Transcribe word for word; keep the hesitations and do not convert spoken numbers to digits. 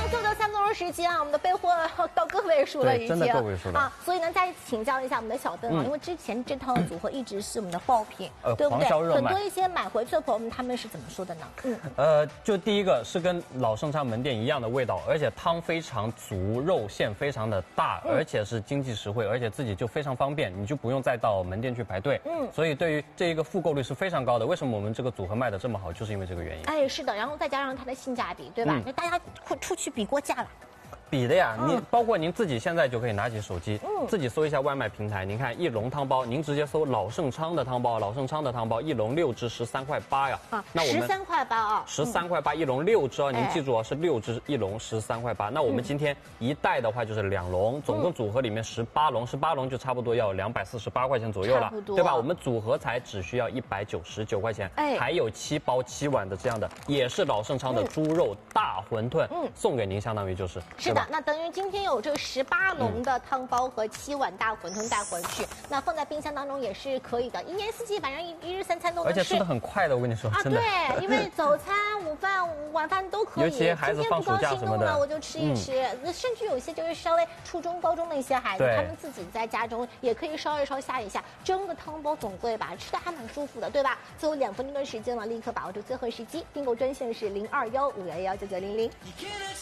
就这三分钟时间啊，我们的备货到个位数了已经， 真的个位数了啊。所以呢，再请教一下我们的小邓啊，嗯、因为之前这套组合一直是我们的爆品， 呃， 对不对？ 黄销热卖。 很多一些买回去的朋友们他们是怎么说的呢？嗯， 呃，就第一个是跟老盛昌门店一样的味道，而且汤非常足，肉馅非常的大，嗯、而且是经济实惠，而且自己就非常方便，你就不用再到门店去排队。嗯，所以对于这一个复购率是非常高的。为什么我们这个组合卖的这么好，就是因为这个原因。 哎，是的，然后再加上它的性价比，对吧？嗯、就大家会出去比过价了。 比的呀，您包括您自己现在就可以拿起手机，嗯，自己搜一下外卖平台，您看一笼汤包，您直接搜老盛昌的汤包，老盛昌的汤包一笼六只十三块八呀， 啊，那我们十三块八啊， 十三块八一笼六只哦，您记住哦，是六只一笼十三块八。那我们今天一袋的话就是两笼，总共组合里面十八笼，十八笼就差不多要两百四十八块钱左右了，对吧？我们组合才只需要一百九十九块钱，哎，还有七包七碗的这样的，也是老盛昌的猪肉大馄饨，嗯，送给您，相当于就是。 是的，那等于今天有这个十八笼的汤包和七碗大馄饨带回去，嗯、那放在冰箱当中也是可以的，一年四季反正一一日三餐都能吃， 而且吃的很快的，我跟你说， 啊， 真的。 对，因为早餐、午饭、晚饭都可以。 尤其孩子放暑假什么的， 我就吃一吃。嗯、甚至有些就是稍微初中、高中的一些孩子，他们自己在家中也可以烧一烧、下一下，蒸个汤包总归吧，吃的还蛮舒服的，对吧？最后两分钟的时间了，立刻把握住最后时机，订购专线是零二幺五幺幺九九零零。